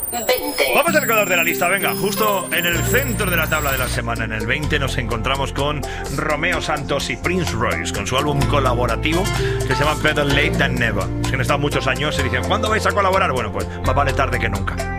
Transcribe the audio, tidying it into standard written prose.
20. Vamos al color de la lista, venga, justo en el centro de la tabla de la semana, en el 20 nos encontramos con Romeo Santos y Prince Royce, con su álbum colaborativo que se llama Better Late Than Never. Es que han estado muchos años y dicen, ¿cuándo vais a colaborar? Bueno, pues más vale tarde que nunca.